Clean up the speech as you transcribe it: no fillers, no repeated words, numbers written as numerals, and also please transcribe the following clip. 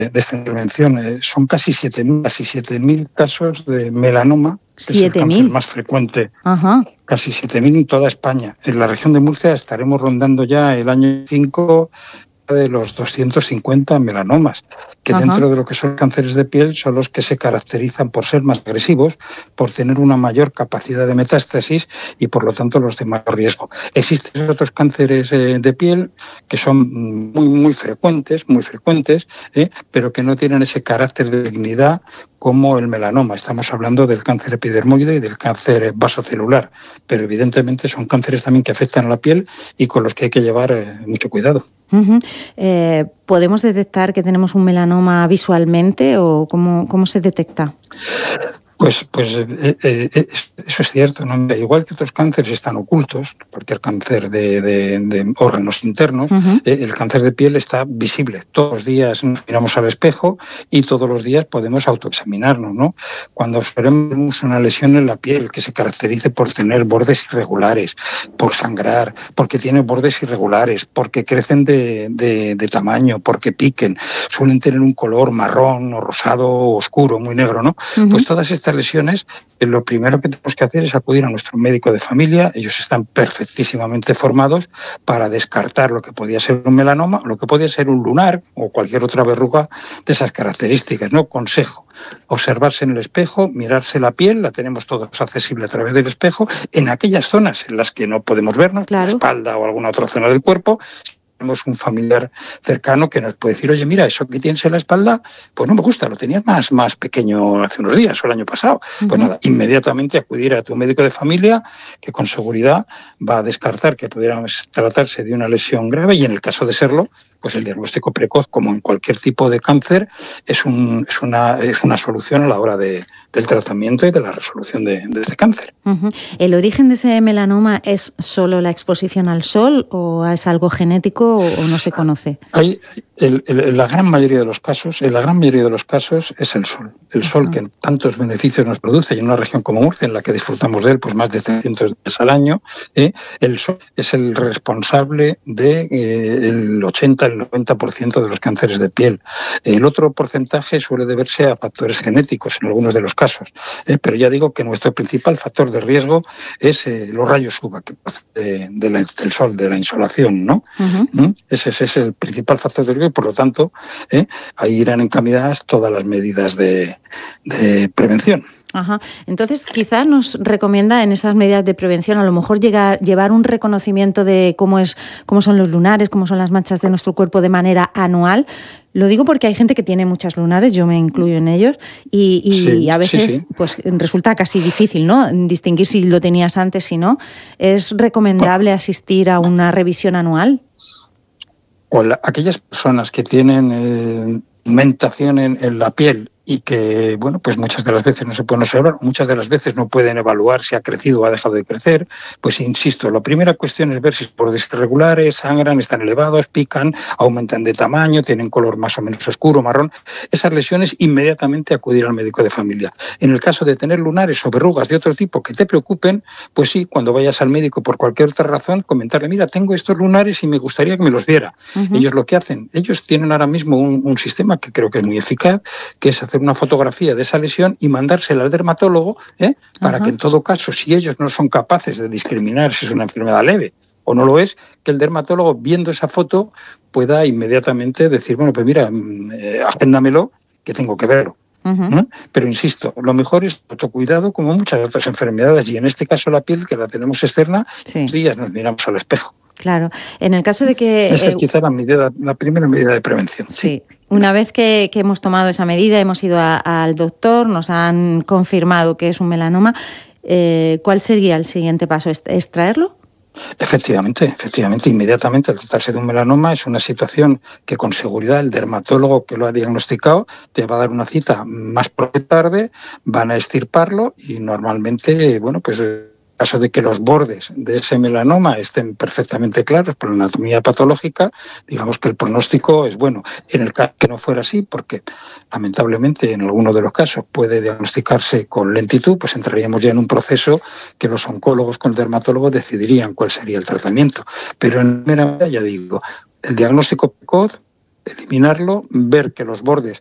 de esta intervención. Son casi 7.000 casos de melanoma, que es el cáncer más frecuente. Ajá. Casi 7.000 en toda España. En la región de Murcia estaremos rondando ya el año 5 de los 250 melanomas, que dentro de lo que son cánceres de piel son los que se caracterizan por ser más agresivos, por tener una mayor capacidad de metástasis y por lo tanto los de mayor riesgo. Existen otros cánceres de piel que son muy frecuentes, pero que no tienen ese carácter de dignidad como el melanoma. Estamos hablando del cáncer epidermoide y del cáncer vasocelular, pero evidentemente son cánceres también que afectan a la piel y con los que hay que llevar mucho cuidado. ¿Podemos detectar que tenemos un melanoma visualmente o cómo se detecta? Pues eso es cierto, ¿no? Igual que otros cánceres están ocultos, cualquier cáncer de órganos internos, el cáncer de piel está visible. Todos los días nos miramos al espejo y todos los días podemos autoexaminarnos, ¿no? Cuando tenemos una lesión en la piel que se caracterice por tener bordes irregulares, por sangrar, porque tiene bordes irregulares, porque crecen de tamaño, porque piquen, suelen tener un color marrón o rosado o oscuro, muy negro, ¿no? Pues todas estas lesiones, lo primero que tenemos que hacer es acudir a nuestro médico de familia. Ellos están perfectísimamente formados para descartar lo que podía ser un melanoma, lo que podía ser un lunar o cualquier otra verruga de esas características, ¿no? Consejo: observarse en el espejo, mirarse la piel, la tenemos todos accesible a través del espejo, en aquellas zonas en las que no podemos vernos, la espalda o alguna otra zona del cuerpo. Tenemos un familiar cercano que nos puede decir: oye, mira, eso que tienes en la espalda, pues no me gusta, lo tenías más pequeño hace unos días o el año pasado. Pues nada, inmediatamente acudir a tu médico de familia, que con seguridad va a descartar que pudiera tratarse de una lesión grave, y en el caso de serlo, pues el diagnóstico precoz, como en cualquier tipo de cáncer, es una solución a la hora del tratamiento y de la resolución de este cáncer. ¿El origen de ese melanoma es solo la exposición al sol o es algo genético o no se conoce? En la gran mayoría de los casos es el sol. El sol que tantos beneficios nos produce, y en una región como Murcia, en la que disfrutamos de él pues más de 300 días al año, el sol es el responsable del 80, el 90% de los cánceres de piel. El otro porcentaje suele deberse a factores genéticos en algunos de los casos, pero ya digo que nuestro principal factor de riesgo es los rayos UVA que proceden del sol, de la insolación, ¿no? Ese es el principal factor de riesgo, y por lo tanto ahí irán encaminadas todas las medidas de prevención. Entonces, quizás nos recomienda en esas medidas de prevención a lo mejor llevar un reconocimiento de cómo son los lunares, cómo son las manchas de nuestro cuerpo de manera anual. Lo digo porque hay gente que tiene muchas lunares, yo me incluyo en ellos, y a veces pues resulta casi difícil, ¿no?, distinguir si lo tenías antes, si no. ¿Es recomendable asistir a una revisión anual? Aquellas personas que tienen pigmentación en la piel y que, bueno, pues muchas de las veces no se pueden observar, muchas de las veces no pueden evaluar si ha crecido o ha dejado de crecer, pues insisto, la primera cuestión es ver si los bordes irregulares, sangran, están elevados, pican, aumentan de tamaño, tienen color más o menos oscuro, marrón. Esas lesiones, inmediatamente acudir al médico de familia. En el caso de tener lunares o verrugas de otro tipo que te preocupen, pues sí, cuando vayas al médico por cualquier otra razón, comentarle: mira, tengo estos lunares y me gustaría que me los viera. Ellos lo que hacen, ellos tienen ahora mismo un sistema que creo que es muy eficaz, que es hacer una fotografía de esa lesión y mandársela al dermatólogo, para que en todo caso, si ellos no son capaces de discriminar si es una enfermedad leve o no lo es, que el dermatólogo, viendo esa foto, pueda inmediatamente decir: bueno, pues mira, agéndamelo, que tengo que verlo. Pero insisto, lo mejor es autocuidado, como muchas otras enfermedades, y en este caso la piel, que la tenemos externa, días nos miramos al espejo. Claro. En el caso de que... Esa es quizá la primera medida de prevención. Sí. Una vez que hemos tomado esa medida, hemos ido al doctor, nos han confirmado que es un melanoma, ¿cuál sería el siguiente paso? ¿Extraerlo? Efectivamente, inmediatamente, al tratarse de un melanoma, es una situación que con seguridad el dermatólogo que lo ha diagnosticado te va a dar una cita más por tarde, van a extirparlo y normalmente, bueno, pues en caso de que los bordes de ese melanoma estén perfectamente claros por la anatomía patológica, digamos que el pronóstico es bueno. En el caso que no fuera así, porque lamentablemente en algunos de los casos puede diagnosticarse con lentitud, pues entraríamos ya en un proceso que los oncólogos con el dermatólogo decidirían cuál sería el tratamiento. Pero en primera medida, ya digo, el diagnóstico precoz, eliminarlo, ver que los bordes